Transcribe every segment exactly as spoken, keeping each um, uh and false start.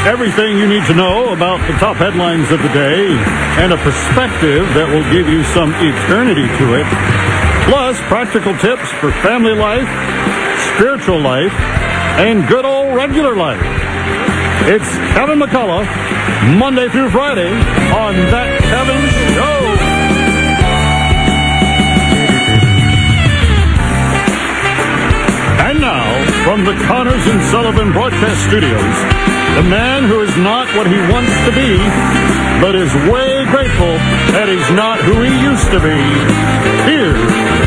Everything you need to know about the top headlines of the day and a perspective that will give you some eternity to it. Plus, practical tips for family life, spiritual life, and good old regular life. It's Kevin McCullough, Monday through Friday on That Kevin Show. And now, from the Connors and Sullivan Broadcast Studios, the man who is not what he wants to be, but is way grateful that he's not who he used to be. Here's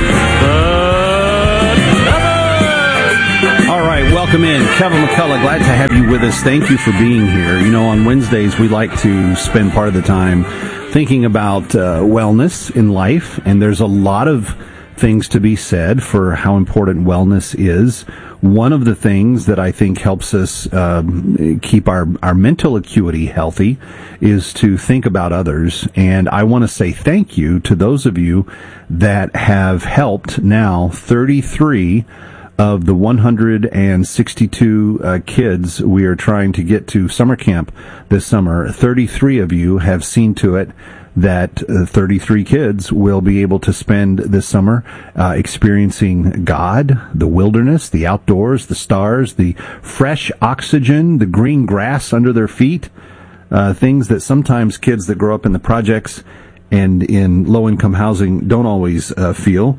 the Kevin! All right, welcome in. Kevin McCullough, glad to have you with us. Thank you for being here. You know, on Wednesdays, we like to spend part of the time thinking about uh, wellness in life, and there's a lot of things to be said for how important wellness is. One of the things that I think helps us um, keep our, our mental acuity healthy is to think about others. And I want to say thank you to those of you that have helped now thirty-three of the one hundred sixty-two uh, kids we are trying to get to summer camp this summer. thirty-three of you have seen to it that uh, thirty-three kids will be able to spend this summer uh, experiencing God, the wilderness, the outdoors, the stars, the fresh oxygen, the green grass under their feet, uh, things that sometimes kids that grow up in the projects and in low-income housing don't always uh, feel.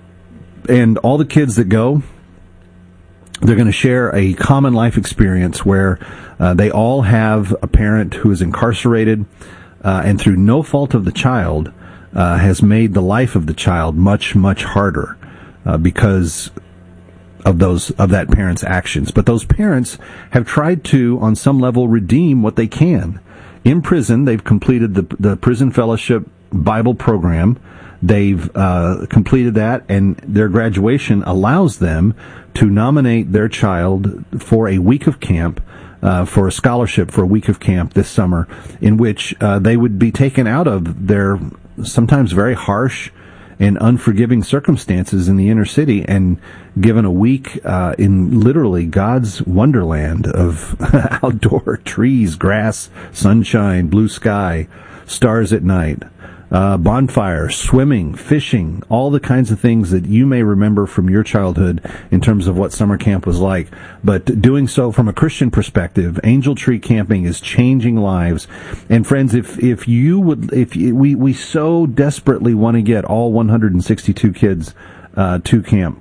And all the kids that go, they're going to share a common life experience where uh, they all have a parent who is incarcerated, Uh, and through no fault of the child, uh, has made the life of the child much, much harder uh, because of those of that parent's actions. But those parents have tried to, on some level, redeem what they can. In prison, they've completed the the Prison Fellowship Bible program. They've uh, completed that, and their graduation allows them to nominate their child for a week of camp. Uh, for a scholarship for a week of camp this summer, in which uh, they would be taken out of their sometimes very harsh and unforgiving circumstances in the inner city and given a week uh, in literally God's wonderland of outdoor trees, grass, sunshine, blue sky, stars at night, uh, bonfire, swimming, fishing, all the kinds of things that you may remember from your childhood in terms of what summer camp was like. But doing so from a Christian perspective, Angel Tree Camping is changing lives. And friends, if if you would, if you, we we so desperately want to get all one hundred sixty-two kids uh, to camp,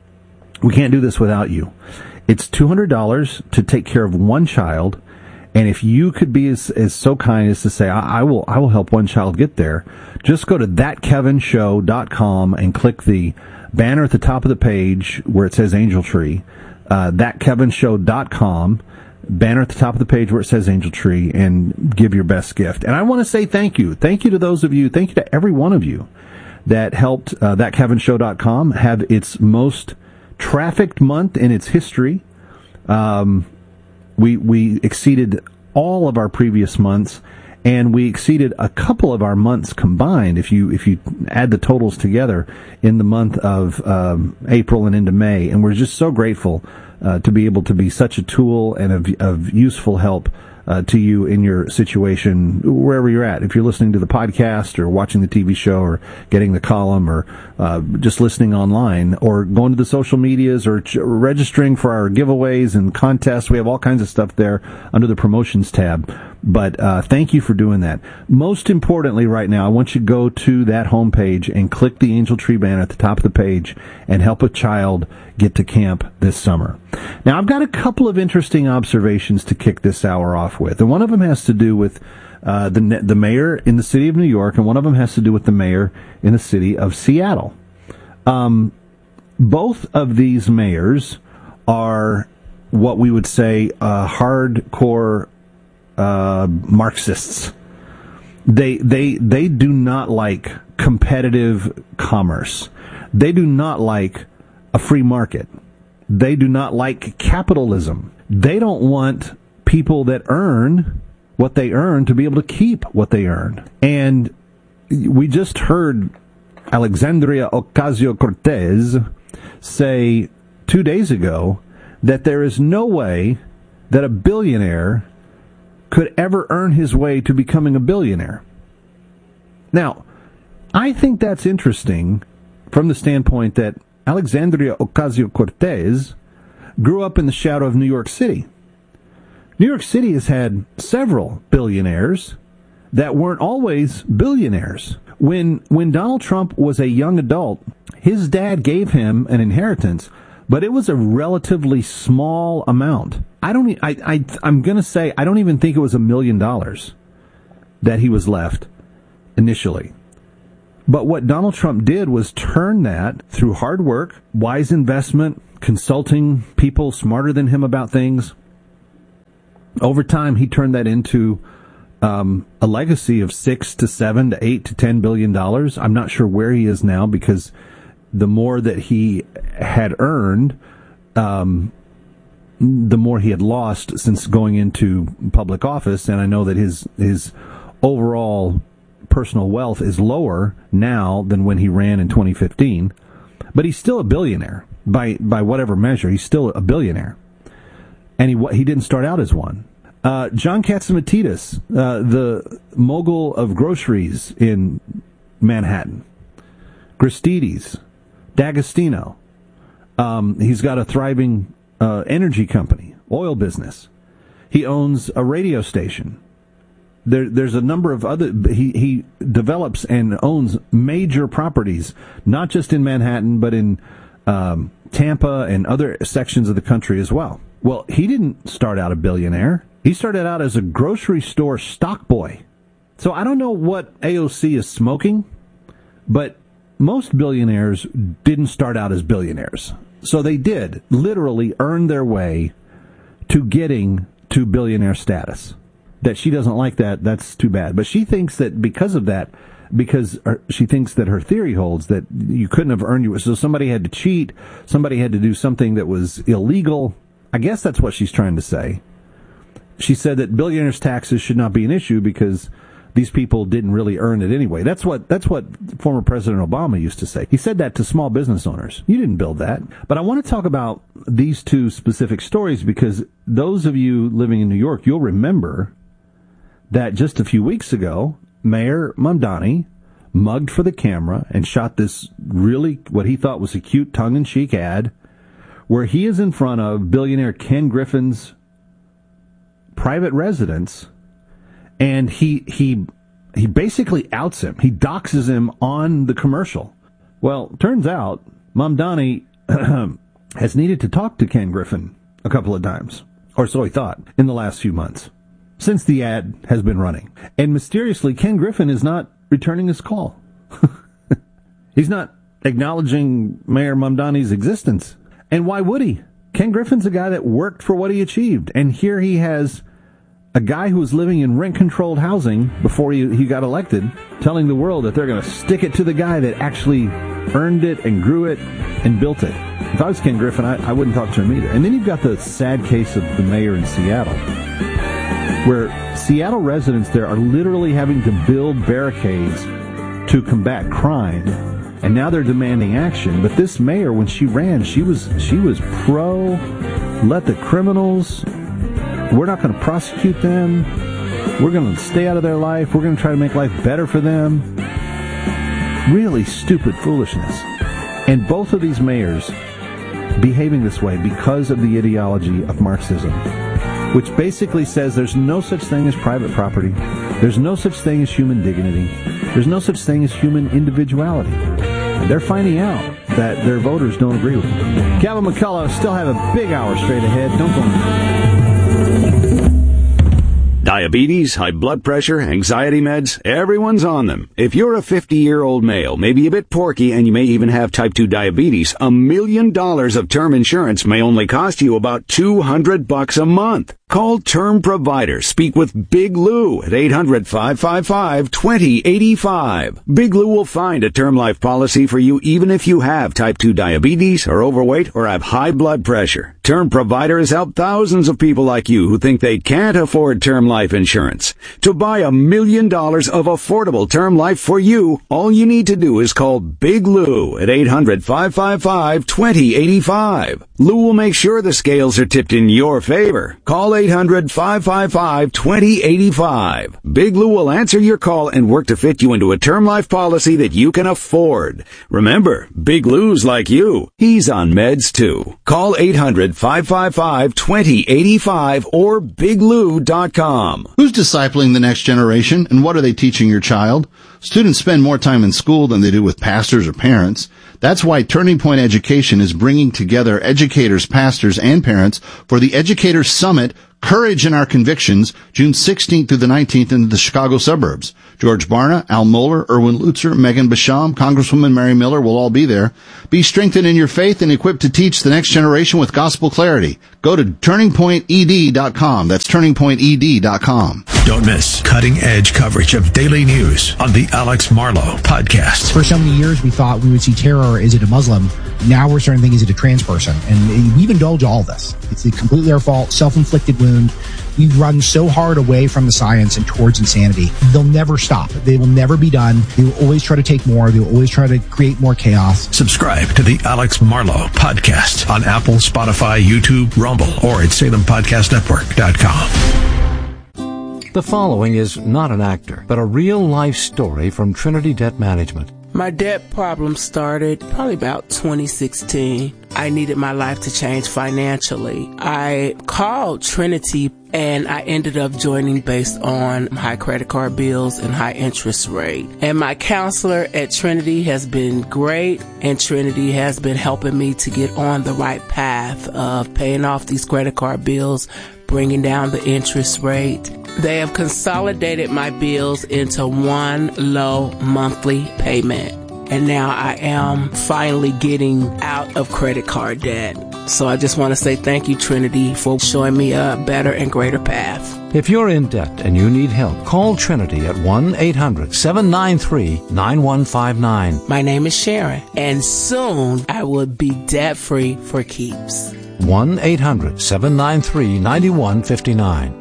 we can't do this without you. It's two hundred dollars to take care of one child. And if you could be as, as so kind as to say, I, I will I will help one child get there, just go to that kevin show dot com and click the banner at the top of the page where it says Angel Tree, uh, that kevin show dot com, banner at the top of the page where it says Angel Tree, and give your best gift. And I want to say thank you. Thank you to those of you, thank you to every one of you that helped uh, that kevin show dot com have its most trafficked month in its history. Um... We we exceeded all of our previous months, and we exceeded a couple of our months combined. If you if you add the totals together in the month of um, April and into May, and we're just so grateful uh, to be able to be such a tool and of, of useful help uh, to you in your situation, wherever you're at. If you're listening to the podcast or watching the T V show or getting the column or uh, just listening online or going to the social medias or ch- registering for our giveaways and contests. We have all kinds of stuff there under the promotions tab. But uh, thank you for doing that. Most importantly right now, I want you to go to that homepage and click the Angel Tree banner at the top of the page and help a child get to camp this summer. Now, I've got a couple of interesting observations to kick this hour off with. And one of them has to do with uh, the the mayor in the city of New York, and one of them has to do with the mayor in the city of Seattle. Um, both of these mayors are what we would say uh, hardcore Uh, Marxists. They they they do not like competitive commerce. They do not like a free market. They do not like capitalism. They don't want people that earn what they earn to be able to keep what they earn. And we just heard Alexandria Ocasio-Cortez say two days ago that there is no way that a billionaire could ever earn his way to becoming a billionaire. Now, I think that's interesting from the standpoint that Alexandria Ocasio-Cortez grew up in the shadow of New York City. New York City has had several billionaires that weren't always billionaires. When when Donald Trump was a young adult, his dad gave him an inheritance, but it was a relatively small amount. I don't. I, I I'm going to say I don't even think it was a million dollars that he was left initially. But what Donald Trump did was turn that through hard work, wise investment, consulting people smarter than him about things. Over time, he turned that into um, a legacy of six to seven to eight to ten billion dollars. I'm not sure where he is now because the more that he had earned, um, the more he had lost since going into public office. And I know that his his overall personal wealth is lower now than when he ran in twenty fifteen. But he's still a billionaire by by whatever measure. He's still a billionaire. And he he didn't start out as one. Uh, John Catsimatidis, uh, the mogul of groceries in Manhattan. Gristedes, D'Agostino. Um, he's got a thriving uh, energy company, oil business. He owns a radio station. There, there's a number of other. He he develops and owns major properties, not just in Manhattan, but in um, Tampa and other sections of the country as well. Well, he didn't start out a billionaire. He started out as a grocery store stock boy. So I don't know what A O C is smoking, but most billionaires didn't start out as billionaires. So they did literally earn their way to getting to billionaire status. That she doesn't like that, that's too bad. But she thinks that because of that, because her, she thinks that her theory holds that you couldn't have earned you. So somebody had to cheat, somebody had to do something that was illegal. I guess that's what she's trying to say. She said that billionaires' taxes should not be an issue because these people didn't really earn it anyway. That's what that's what former President Obama used to say. He said that to small business owners. You didn't build that. But I want to talk about these two specific stories because those of you living in New York, you'll remember that just a few weeks ago, Mayor Mamdani mugged for the camera and shot this really, what he thought was a cute tongue-in-cheek ad where he is in front of billionaire Ken Griffin's private residence, and he he he basically outs him. He doxes him on the commercial. Well, turns out Mamdani has needed to talk to Ken Griffin a couple of times, or so he thought, in the last few months, since the ad has been running. And mysteriously, Ken Griffin is not returning his call. He's not acknowledging Mayor Mamdani's existence. And why would he? Ken Griffin's a guy that worked for what he achieved. And here he has a guy who was living in rent-controlled housing before he, he got elected, telling the world that they're going to stick it to the guy that actually earned it and grew it and built it. If I was Ken Griffin, I, I wouldn't talk to him either. And then you've got the sad case of the mayor in Seattle, where Seattle residents there are literally having to build barricades to combat crime, and now they're demanding action. But this mayor, when she ran, she was she was pro, let the criminals, we're not going to prosecute them, we're going to stay out of their life, we're going to try to make life better for them. Really stupid foolishness. And both of these mayors behaving this way because of the ideology of Marxism, which basically says there's no such thing as private property, there's no such thing as human dignity, there's no such thing as human individuality. And they're finding out that their voters don't agree with them. Kevin McCullough still have a big hour straight ahead. Don't go anywhere. Diabetes, high blood pressure, anxiety meds, everyone's on them. If you're a fifty-year-old male, maybe a bit porky, and you may even have type two diabetes, a million dollars of term insurance may only cost you about two hundred bucks a month. Call Term Provider. Speak with Big Lou at eight hundred, five five five, two zero eight five. Big Lou will find a term life policy for you even if you have type two diabetes, are overweight, or have high blood pressure. Term Provider has helped thousands of people like you who think they can't afford term life insurance. To buy a million dollars of affordable term life for you, all you need to do is call Big Lou at eight hundred, five five five, two zero eight five. Lou will make sure the scales are tipped in your favor. Call eight hundred, five five five, two zero eight five. Big Lou will answer your call and work to fit you into a term life policy that you can afford. Remember, Big Lou's like you. He's on meds too. Call eight hundred, five five five, two zero eight five or big lou dot com. Who's discipling the next generation, and what are they teaching your child? Students spend more time in school than they do with pastors or parents. That's why Turning Point Education is bringing together educators, pastors, and parents for the Educators Summit, Courage in Our Convictions, June sixteenth through the nineteenth in the Chicago suburbs. George Barna, Al Mohler, Erwin Lutzer, Megan Basham, Congresswoman Mary Miller will all be there. Be strengthened in your faith and equipped to teach the next generation with gospel clarity. Go to turning point e d dot com. That's turning point e d dot com. Don't miss cutting-edge coverage of daily news on the Alex Marlow Podcast. For so many years, we thought we would see terror. Is it a Muslim? Now we're starting to think, is it a trans person? And we've indulged all this. It's completely our fault, self-inflicted wound. We've run so hard away from the science and towards insanity. They'll never stop. They will never be done. They will always try to take more. They will always try to create more chaos. Subscribe to the Alex Marlow Podcast on Apple, Spotify, YouTube, Rumble, or at salem podcast network dot com. The following is not an actor, but a real-life story from Trinity Debt Management. My debt problem started probably about twenty sixteen. I needed my life to change financially. I called Trinity and I ended up joining based on high credit card bills and high interest rate. And my counselor at Trinity has been great, and Trinity has been helping me to get on the right path of paying off these credit card bills, bringing down the interest rate. They have consolidated my bills into one low monthly payment. And now I am finally getting out of credit card debt. So I just want to say thank you, Trinity, for showing me a better and greater path. If you're in debt and you need help, call Trinity at one eight hundred, seven nine three, nine one five nine. My name is Sharon, and soon I will be debt-free for keeps. one eight hundred, seven nine three, nine one five nine.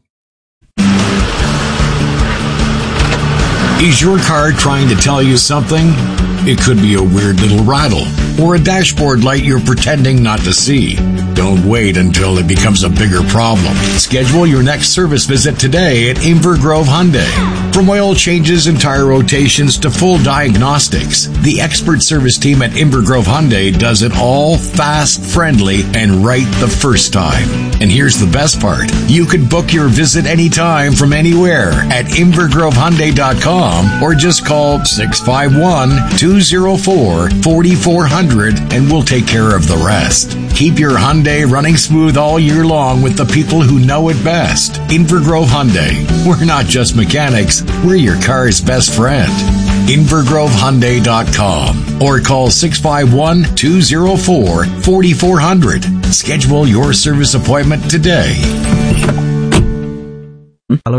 Is your car trying to tell you something? It could be a weird little rattle or a dashboard light you're pretending not to see. Don't wait until it becomes a bigger problem. Schedule your next service visit today at Inver Grove Hyundai. From oil changes and tire rotations to full diagnostics, the expert service team at Inver Grove Hyundai does it all fast, friendly, and right the first time. And here's the best part. You can book your visit anytime from anywhere at inver grove hyundai dot com or just call six five one, two zero four, four four zero zero and we'll take care of the rest. Keep your Hyundai running smooth all year long with the people who know it best. Inver Grove Hyundai. We're not just mechanics, we're your car's best friend. inver grove hyundai dot com or call six five one, two zero four, four four zero zero. Schedule your service appointment today.